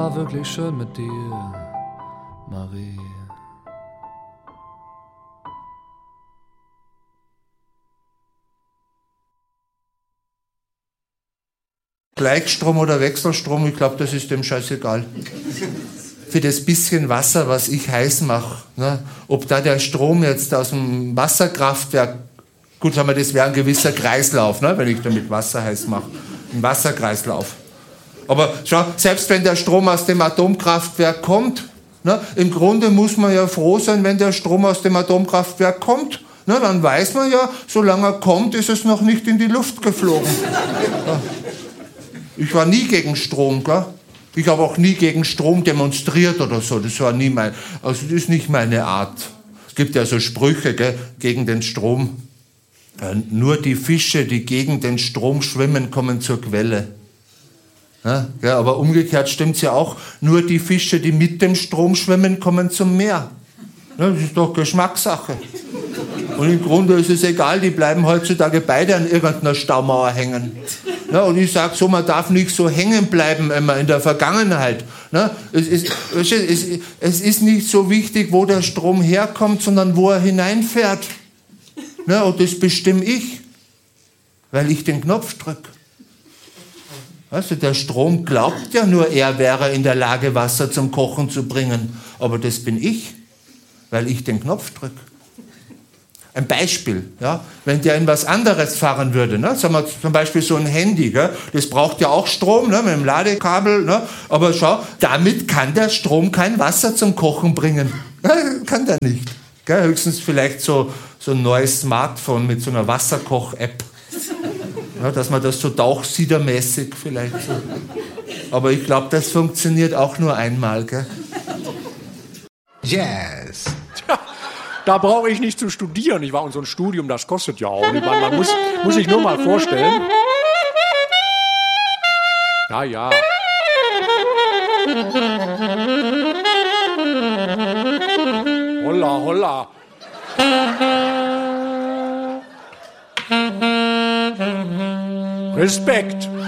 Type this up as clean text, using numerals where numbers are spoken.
War wirklich schön mit dir, Marie. Gleichstrom oder Wechselstrom, ich glaube, das ist dem scheißegal. Für das bisschen Wasser, was ich heiß mache, ne, ob da der Strom jetzt aus dem Wasserkraftwerk, gut, sagen wir, das wäre ein gewisser Kreislauf, ne, wenn ich damit Wasser heiß mache, ein Wasserkreislauf. Aber schau, selbst wenn der Strom aus dem Atomkraftwerk kommt, ne, im Grunde muss man ja froh sein, wenn der Strom aus dem Atomkraftwerk kommt. Ne, dann weiß man ja, solange er kommt, ist es noch nicht in die Luft geflogen. Ja. Ich war nie gegen Strom, gell? Ich habe auch nie gegen Strom demonstriert oder so. Das war nie also das ist nicht meine Art. Es gibt ja so Sprüche, gell, gegen den Strom. Nur die Fische, die gegen den Strom schwimmen, kommen zur Quelle. Ja, aber umgekehrt stimmt es ja auch. Nur die Fische, die mit dem Strom schwimmen, kommen zum Meer. Ja, das ist doch Geschmackssache. Und im Grunde ist es egal, die bleiben heutzutage beide an irgendeiner Staumauer hängen. Ja, und ich sage so, man darf nicht so hängen bleiben immer in der Vergangenheit. Ja, es ist nicht so wichtig, wo der Strom herkommt, sondern wo er hineinfährt. Ja, und das bestimme ich, weil ich den Knopf drücke. Also der Strom glaubt ja nur, er wäre in der Lage, Wasser zum Kochen zu bringen. Aber das bin ich, weil ich den Knopf drücke. Ein Beispiel, ja, wenn der in was anderes fahren würde, ne, sagen wir zum Beispiel so ein Handy, gell, das braucht ja auch Strom, ne, mit dem Ladekabel, ne, aber schau, damit kann der Strom kein Wasser zum Kochen bringen. Ja, kann der nicht. Gell, höchstens vielleicht so ein neues Smartphone mit so einer Wasserkoch-App, ja, dass man das so tauchsiedermäßig vielleicht so. Aber ich glaube, das funktioniert auch nur einmal. Gell? Jazz. Da brauche ich nicht zu studieren. Ich war und so ein Studium, das kostet ja auch. Ich meine, man muss sich nur mal vorstellen. Ja, ja. Holla, holla. Respekt.